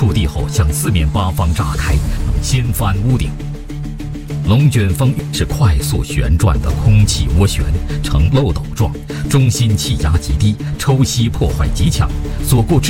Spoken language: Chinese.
触地后向四面八方炸开，掀翻屋顶。龙卷风是快速旋转的空气涡旋，呈漏斗状，中心气压极低，抽吸破坏极强，所过之